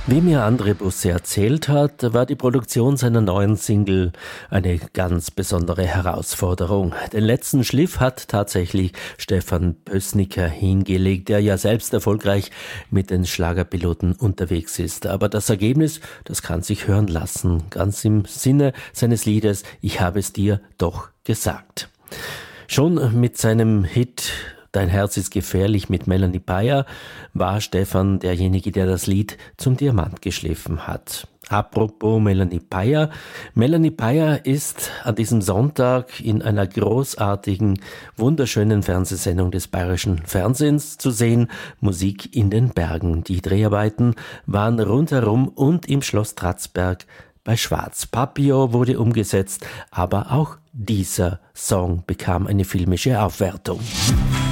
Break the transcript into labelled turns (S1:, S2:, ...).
S1: Wie mir André Busse erzählt hat, war die Produktion seiner neuen Single eine ganz besondere Herausforderung. Den letzten Schliff hat tatsächlich Stefan Pößnicker hingelegt, der ja selbst erfolgreich mit den Schlagerpiloten unterwegs ist. Aber das Ergebnis, das kann sich hören lassen, ganz im Sinne seines Liedes „Ich habe es dir doch gesagt". Schon mit seinem Hit „Dein Herz ist gefährlich" mit Melanie Beyer war Stefan derjenige, der das Lied zum Diamant geschliffen hat. Apropos Melanie Beyer. Melanie Beyer ist an diesem Sonntag in einer großartigen, wunderschönen Fernsehsendung des Bayerischen Fernsehens zu sehen, Musik in den Bergen. Die Dreharbeiten waren rundherum und im Schloss Tratzberg bei Schwarz. Papillon wurde umgesetzt, aber auch dieser Song bekam eine filmische Aufwertung.